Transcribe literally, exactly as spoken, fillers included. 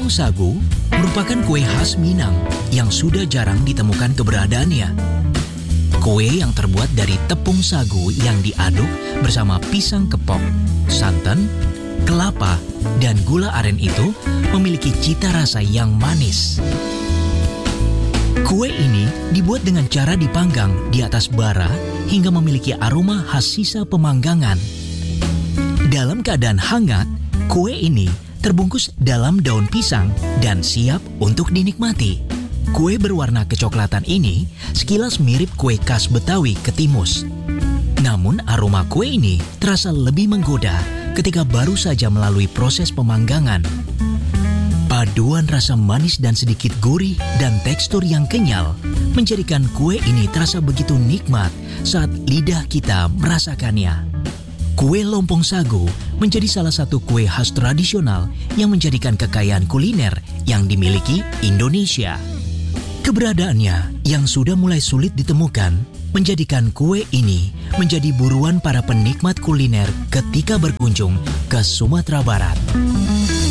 Lompong sagu merupakan kue khas Minang yang sudah jarang ditemukan keberadaannya. Kue yang terbuat dari tepung sagu yang diaduk bersama pisang kepok, santan, kelapa, dan gula aren itu memiliki cita rasa yang manis. Kue ini dibuat dengan cara dipanggang di atas bara hingga memiliki aroma khas sisa pemanggangan. Dalam keadaan hangat, kue ini terbungkus dalam daun pisang dan siap untuk dinikmati. Kue berwarna kecoklatan ini sekilas mirip kue khas Betawi Ketimus. Namun aroma kue ini terasa lebih menggoda ketika baru saja melalui proses pemanggangan. Paduan rasa manis dan sedikit gurih dan tekstur yang kenyal menjadikan kue ini terasa begitu nikmat saat lidah kita merasakannya. Kue lompong sagu menjadi salah satu kue khas tradisional yang menjadikan kekayaan kuliner yang dimiliki Indonesia. Keberadaannya yang sudah mulai sulit ditemukan menjadikan kue ini menjadi buruan para penikmat kuliner ketika berkunjung ke Sumatera Barat.